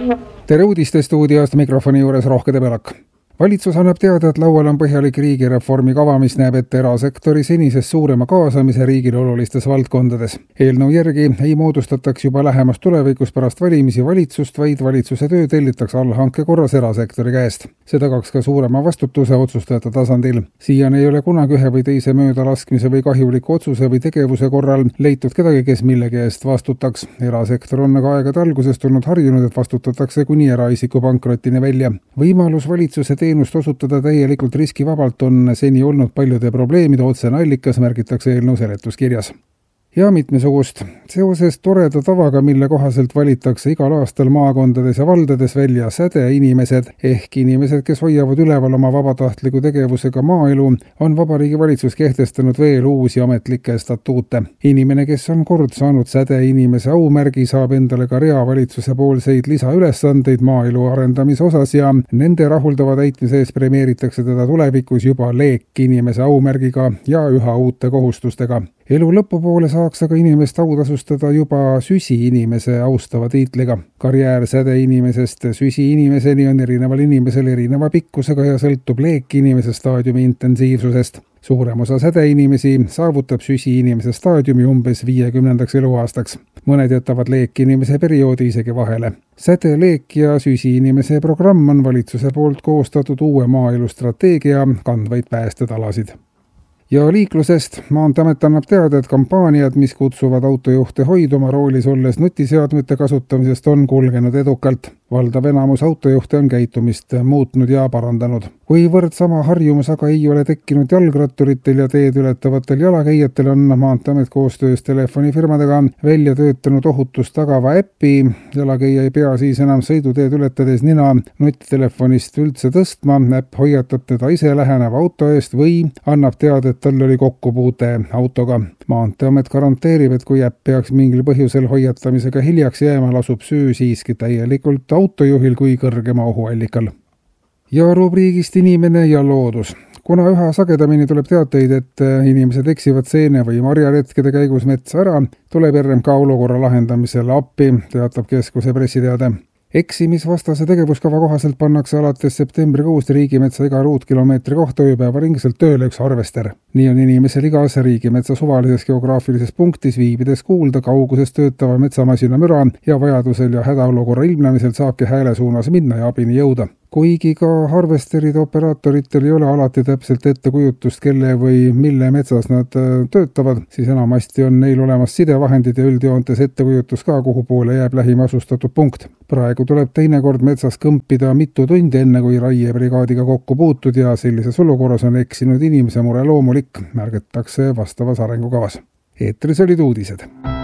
Tere uudistestuudiost, mikrofoni juures Rohke Debelak. Valitsus annab teada, et laual on põhjalik riigireformi kava, mis näeb ette erasektori senisest suurema kaasamise riigile olulistes valdkondades. Eelnõu järgi ei moodustataks juba lähemas tulevikus pärast valimisi valitsust, vaid valitsuse töö tellitakse allhanke korras erasektori käest. See tagaks ka suurema vastutuse otsustajate tasandil. Siiani ei ole kunagi ühe või teise möödalaskmise või kahjuliku otsuse või tegevuse korral leitud kedagi, kes millegi eest vastutaks. Erasektor on aga aegade algusest olnud harjunud, et vastutatakse kuni eraisiku pankrotini välja. Võimalus valitsuse teenust osutada täielikult riskivabalt on seni olnud paljude probleemide otsene allikas, märgitakse eelnõu seletuskirjas. Ja mitmesugust. Seoses toreda tavaga, mille kohaselt valitakse igal aastal maakondades ja valdades välja sädeinimesed ehk inimesed, kes hoiavad üleval oma vabatahtliku tegevusega maaelu, on Vabariigi Valitsus kehtestanud veel uusi ametlikke statuute. Inimene, kes on kord saanud sädeinimese aumärgi, saab endale ka rea valitsuse poolseid lisaülesandeid maaelu arendamise osas ja nende rahuldava täitmise ees premeeritakse teda tulevikus juba leekinimese aumärgiga ja üha uute kohustustega. Elu lõpupoole saaks aga inimest autasustada juba süsi-inimese austava tiitliga. Karjäär sädeinimesest süsi-inimeseni on erineval inimesel erineva pikkusega ja sõltub leekinimese staadiumi intensiivsusest. Suurem osa sädeinimesi saavutab süsi-inimese staadiumi umbes 50. eluaastaks. Mõned jätavad leekinimese perioodi isegi vahele. Säde, leek ja süsi-inimese programm on valitsuse poolt koostatud uue maaelu strateegia kandvaid päästetalasid. Ja liiklusest Maanteeamet annab teada, et kampaaniad, mis kutsuvad autojuhte hoiduma roolis olles nutiseadmete kasutamisest, on kulgenud edukalt. Valdav enamus autojuhte on käitumist muutnud ja parandanud. Kuivõrd sama harjumus aga ei ole tekkinud jalgratturitel ja teed ületavatel jalakäijatel, on Maanteeamet koostöös telefonifirmadega välja töötanud ohutust tagava äppi. Jalakäija ei pea siis enam sõiduteed ületades nina nutitelefonist üldse tõstma. Äpp hoiatab teda ise läheneva auto eest või annab teada, et tal oli kokkupuute autoga. Maanteeamet garanteerib, et kui äpp peaks mingil põhjusel hoiatamisega hiljaks jääma, lasub süü siiski täielikult autojuhil kui kõrgema ohuallikal. Ja rubriigist inimene ja loodus. Kuna üha sagedamini tuleb teateid, et inimesed eksivad seene- või marjaretkede käigus metsa ära, tuleb RMK olukorra lahendamisele appi, teatab keskuse pressiteade. Eksimisvastase tegevuskava kohaselt pannakse alates septembrikuust riigimetsa iga ruutkilomeetri kohta ööpäevaringselt tööle üks harvester. Nii on inimesel igas riigimetsa suvalises geograafilises punktis viibides kuulda kauguses töötava metsamasina müra ja vajadusel ja hädaolukorra ilmnemisel saabki hääle suunas minna ja abini jõuda. Kuigi ka harvesteride operaatoritel ei ole alati täpselt ettekujutust, kelle või mille metsas nad töötavad, siis enamasti on neil olemas sidevahendid ja üldjoontes ettekujutus ka, kuhu poole jääb lähim asustatud punkt. Praegu tuleb teinekord metsas kõmpida mitu tundi enne, kui raiebrigaadiga kokku puutud ja sellises olukorras on eksinud inimese mure loomulik, märgatakse vastavas arengukavas. Eetris olid uudised.